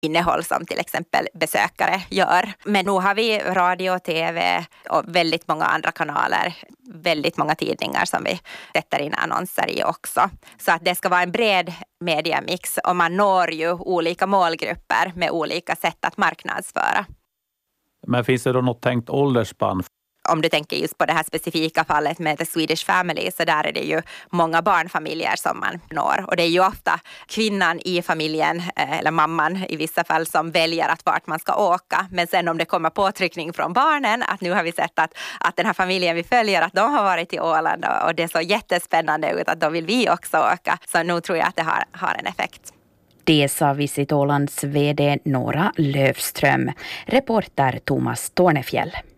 innehåll som till exempel besökare gör. Men nu har vi radio, tv och väldigt många andra kanaler, väldigt många tidningar som vi sätter in annonser i också. Så att det ska vara en bred mediamix och man når ju olika målgrupper med olika sätt att marknadsföra. Men finns det då något tänkt åldersspann? Om du tänker just på det här specifika fallet med The Swedish Family, så där är det ju många barnfamiljer som man når. Och det är ju ofta kvinnan i familjen, eller mamman i vissa fall, som väljer att vart man ska åka. Men sen om det kommer påtryckning från barnen, att nu har vi sett att den här familjen vi följer, att de har varit i Åland och det är så jättespännande ut att då vill vi också åka. Så nu tror jag att det har en effekt. Det sa Visit Ålands vd Nora Löfström. Reporter Thomas Tornefjäll.